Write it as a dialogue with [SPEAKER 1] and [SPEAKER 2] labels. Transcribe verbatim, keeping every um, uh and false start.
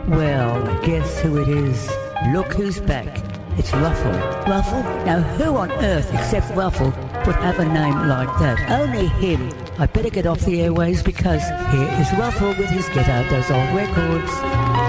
[SPEAKER 1] Well, guess who it is? Look who's back. It's Ruffle. Ruffle? Now who on earth except Ruffle would have a name like that? Only him. I better get off the airways because here is Ruffle with his Get Out Those Old Records.